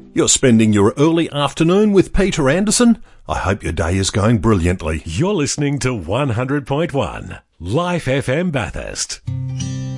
You're spending your early afternoon with Peter Anderson? I hope your day is going brilliantly. You're listening to 100.1 Life FM Bathurst.